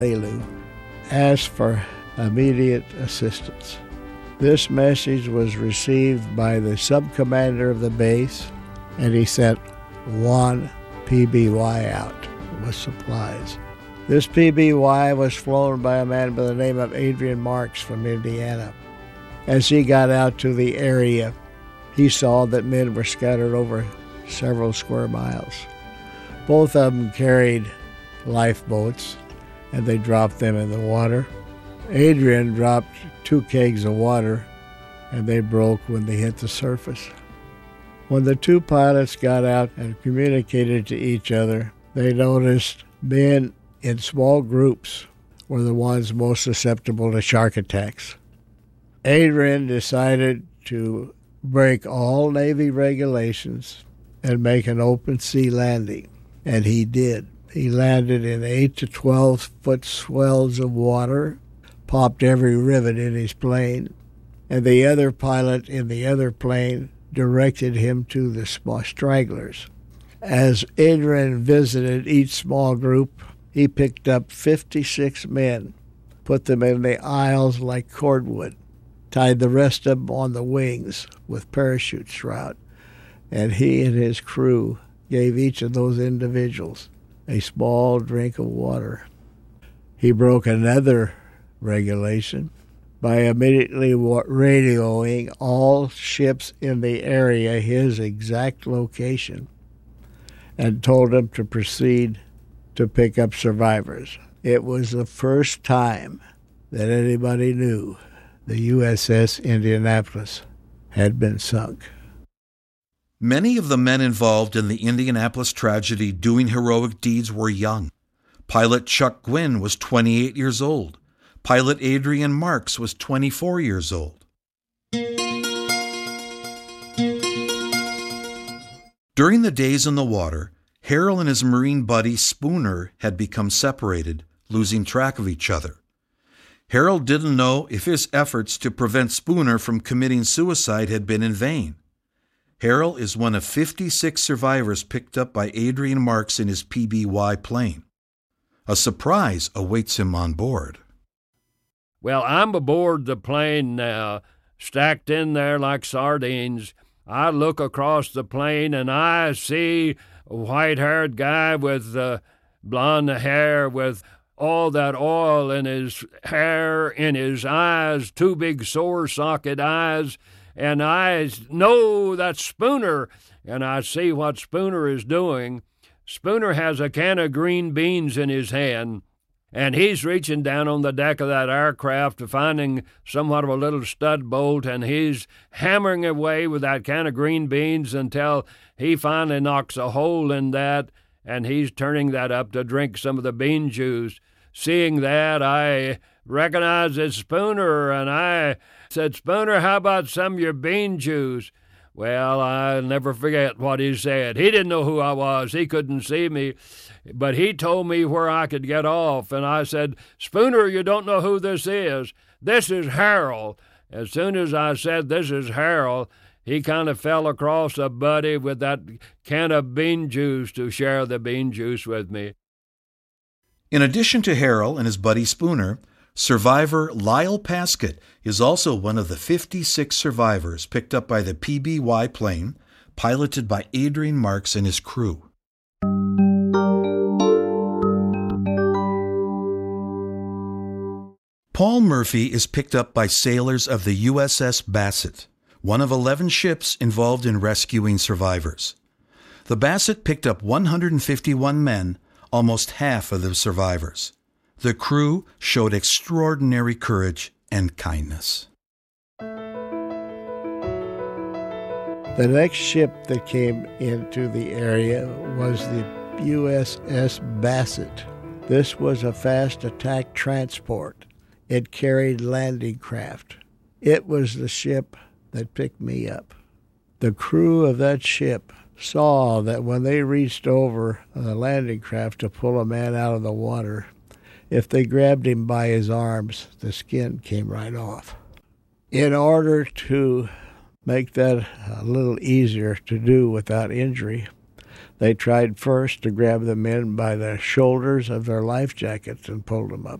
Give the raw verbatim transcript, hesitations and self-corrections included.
Honolulu, asked for immediate assistance. This message was received by the sub-commander of the base, and he sent one P B Y out with supplies. This P B Y was flown by a man by the name of Adrian Marks from Indiana. As he got out to the area, he saw that men were scattered over several square miles. Both of them carried lifeboats, and they dropped them in the water. Adrian dropped two kegs of water, and they broke when they hit the surface. When the two pilots got out and communicated to each other, they noticed men in small groups were the ones most susceptible to shark attacks. Adrian decided to break all Navy regulations and make an open sea landing, and he did. He landed in eight to twelve foot swells of water, popped every rivet in his plane, and the other pilot in the other plane directed him to the small stragglers. As Adrian visited each small group, he picked up fifty-six men, put them in the aisles like cordwood, tied the rest of them on the wings with parachute shroud, and he and his crew gave each of those individuals a small drink of water. He broke another regulation by immediately radioing all ships in the area his exact location and told them to proceed to pick up survivors. It was the first time that anybody knew the U S S Indianapolis had been sunk. Many of the men involved in the Indianapolis tragedy doing heroic deeds were young. Pilot Chuck Gwynn was twenty-eight years old. Pilot Adrian Marks was twenty-four years old. During the days in the water, Harold and his Marine buddy Spooner had become separated, losing track of each other. Harold didn't know if his efforts to prevent Spooner from committing suicide had been in vain. Harold is one of fifty-six survivors picked up by Adrian Marks in his P B Y plane. A surprise awaits him on board. Well, I'm aboard the plane now, stacked in there like sardines. I look across the plane and I see a white-haired guy with uh, blonde hair with all that oil in his hair, in his eyes, two big sore-socket eyes, and I know that's Spooner, and I see what Spooner is doing. Spooner has a can of green beans in his hand, and he's reaching down on the deck of that aircraft, finding somewhat of a little stud bolt, and he's hammering away with that can of green beans until he finally knocks a hole in that, and he's turning that up to drink some of the bean juice. Seeing that, I recognized it's Spooner, and I said, "Spooner, how about some of your bean juice?" Well, I'll never forget what he said. He didn't know who I was. He couldn't see me, but he told me where I could get off, and I said, "Spooner, you don't know who this is. This is Harold." As soon as I said, "This is Harold," he kind of fell across a buddy with that can of bean juice to share the bean juice with me. In addition to Harold and his buddy Spooner, survivor Lyle Paskett is also one of the fifty-six survivors picked up by the P B Y plane, piloted by Adrian Marks and his crew. Paul Murphy is picked up by sailors of the U S S Bassett, one of eleven ships involved in rescuing survivors. The Bassett picked up one hundred fifty-one men, almost half of the survivors. The crew showed extraordinary courage and kindness. The next ship that came into the area was the U S S Bassett. This was a fast attack transport. It carried landing craft. It was the ship that picked me up. The crew of that ship saw that when they reached over the landing craft to pull a man out of the water, if they grabbed him by his arms, the skin came right off. In order to make that a little easier to do without injury, They tried first to grab the men by the shoulders of their life jackets and pulled them up.